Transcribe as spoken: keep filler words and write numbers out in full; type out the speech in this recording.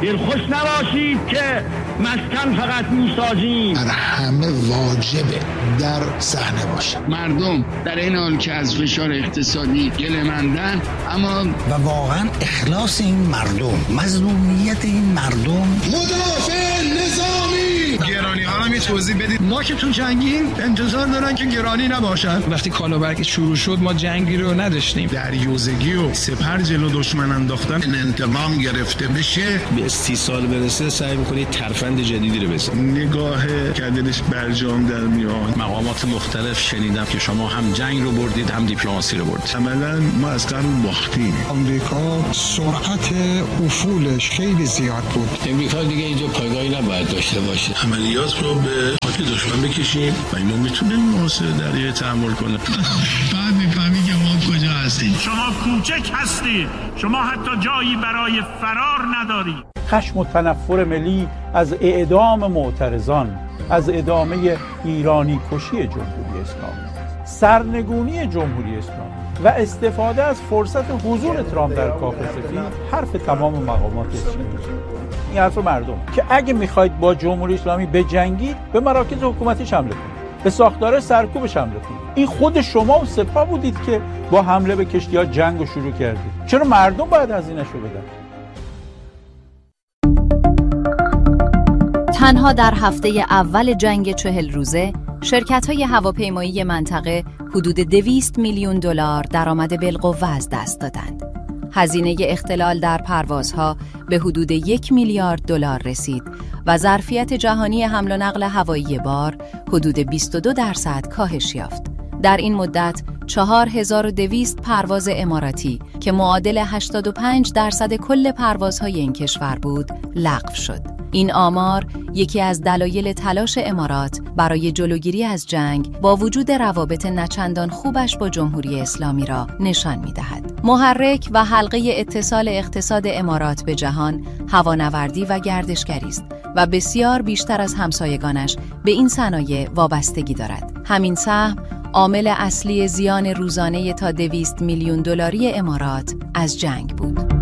دلخوش نباشید که مسکن فقط میسازیم. بر همه واجبه در صحنه باشه. مردم در این حال که از فشار اقتصادی گله‌مندن، اما و واقعا اخلاص این مردم، مظلومیت این مردم. مدافع نظامی. گرانی ها رو می توضیح بدید. ما که تو جنگیم انتظار دارن که گرانی نباشن. وقتی کالابرگ شروع شد ما جنگی رو نداشتیم. دریوزگی و سپر جلو دشمن انداختن. این انتقام گرفته بشه، به سی سال برسه سعی می‌کنید ترفند جدیدی رو بزنید. نگاه کردنش برجام در میاد. مقامات مختلف شنیدم که شما هم جنگ رو بردید هم دیپلماسی رو بردید. عملاً ما از قبل باختیم. آمریکا سرعت افولش خیلی زیاد بود. امریکا دیگه اینجا پایگاهی نباید داشته باشه. عملیات رو به خاک دشمن بکشیم و اینو میتونه محاصره دریایی تحمل کنه. بعد میفهمی که ما کجا هستیم. شما کوچک هستید، شما حتی جایی برای فرار ندارید. خشم و تنفر ملی از اعدام معترضان، از ادامه ایرانی کشی جمهوری اسلامی، سرنگونی جمهوری اسلامی و استفاده از فرصت حضور ترامپ در کاخ سفید حرف تمام مقامات چین. این حرف مردم که اگه میخواید با جمهوری اسلامی بجنگید به مراکز حکومتیش حمله کنید، به ساختار سرکوبش حمله کنید. این خود شما و سپاه بودید که با حمله به کشتی‌ها جنگ رو شروع کردید. چرا مردم باید هزینه‌شو بدن؟ تنها در هفته اول جنگ چهل روزه شرکت‌های هواپیمایی منطقه حدود دویست میلیون دلار درآمد بالقوه از دست دادند. هزینه اختلال در پروازها به حدود یک میلیارد دلار رسید و ظرفیت جهانی حمل و نقل هوایی بار حدود بیست و دو درصد کاهش یافت. در این مدت چهار هزار و دویست پرواز اماراتی که معادل هشتاد و پنج درصد کل پروازهای این کشور بود لغو شد. این آمار یکی از دلایل تلاش امارات برای جلوگیری از جنگ با وجود روابط نچندان خوبش با جمهوری اسلامی را نشان می‌دهد. محرک و حلقه اتصال اقتصاد امارات به جهان هوانوردی و گردشگری است و بسیار بیشتر از همسایگانش به این صنایع وابستگی دارد. همین سهم عامل اصلی زیان روزانه تا دویست میلیون دلاری امارات از جنگ بود.